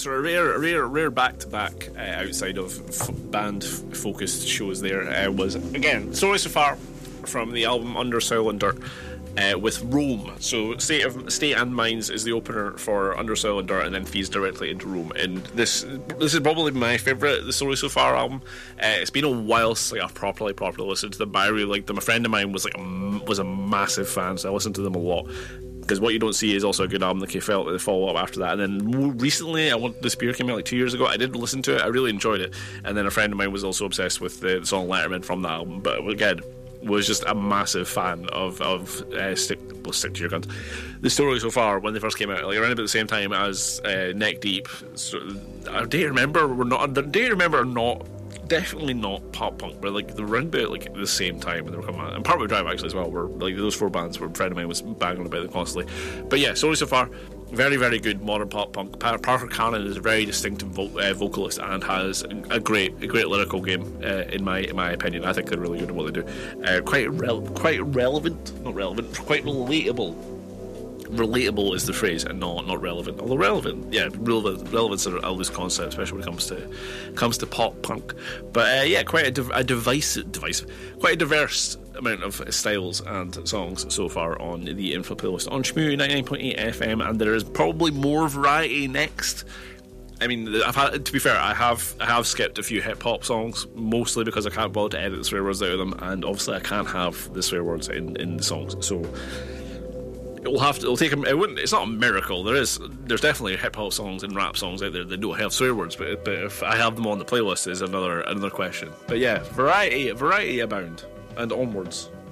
So a rare back-to-back outside of band-focused shows there was, again, Sorry So Far from the album Under Soil and Dirt with Rome. So State and Minds is the opener for Under Soil and Dirt and then feeds directly into Rome. And this is probably my favourite, the Sorry So Far album. It's been a while since I've properly listened to them, but I really liked them. A friend of mine was a massive fan, so I listened to them a lot. Because What You Don't See is also a good album that came out the follow-up after that. And then more recently, I Want the Spear came out like 2 years ago. I did listen to it, I really enjoyed it. And then a friend of mine was also obsessed with the song Letterman from the album. But again, was just a massive fan of Stick to Your Guns. The Story So Far, when they first came out, like around about the same time as Neck Deep. So, Day to Remember are not definitely not pop punk, but like they're around about like at the same time when they were coming out. And Partway Drive actually as well, were like those four bands where a friend of mine was banging about them constantly. But yeah, Sorry So Far, very, very good modern pop punk. Parker Cannon is a very distinctive vocalist and has a great lyrical game in my opinion. I think they're really good at what they do. Quite relevant, not relevant, quite relatable. Relatable is the phrase, and not relevant. Although relevance are a loose concept, especially when it comes to pop punk. But quite a quite a diverse amount of styles and songs so far on the Info playlist on Shmoo 99.8 FM, and there is probably more variety next. I mean, to be fair, I have skipped a few hip hop songs, mostly because I can't bother to edit the swear words out of them, and obviously I can't have the swear words in the songs, so it's not a miracle. There's definitely hip hop songs and rap songs out there that don't have swear words, but if I have them on the playlist is another question. But yeah, variety abound, and onwards.